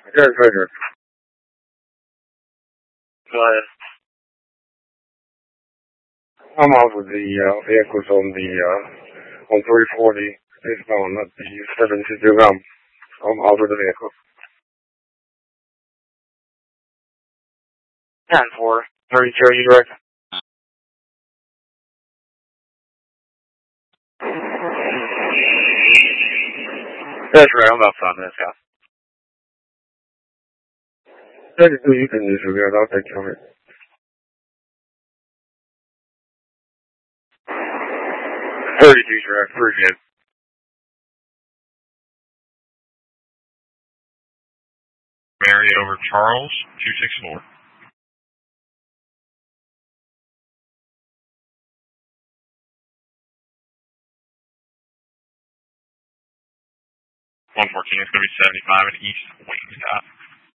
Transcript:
Yes, Roger. Go ahead. I'm off with the vehicles on 340 eastbound at the 72 gram. I'm off with the vehicle. 10-4. 32, you direct? That's right, I'm about 5 minutes out. 32, you can disregard. I'll take care of it. 32, direct. Appreciate it. Mary over Charles, 264. 114, it's going to be 75 at East Wayne Stop.